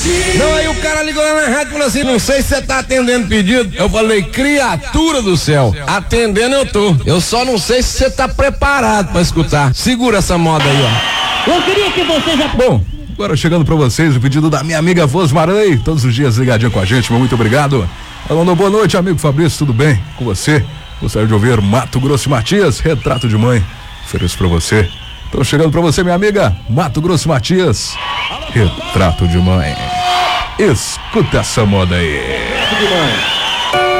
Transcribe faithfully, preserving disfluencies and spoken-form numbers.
Não, aí o cara ligou lá na rádio e falou assim, não sei se você tá atendendo pedido. Eu falei, criatura do céu, atendendo eu tô. Eu só não sei se você tá preparado pra escutar. Segura essa moda aí, ó. Eu queria que você já... Bom, agora chegando pra vocês o pedido da minha amiga Voz Maranhão, todos os dias ligadinha com a gente, muito obrigado. Ela mandou boa noite, amigo Fabrício, tudo bem com você? Gostaria de ouvir Mato Grosso e Matias, Retrato de Mãe, ofereço pra você. Tô chegando pra você, minha amiga, Mato Grosso e Matias, Retrato de Mãe. Escuta essa moda aí. Retrato de Mãe.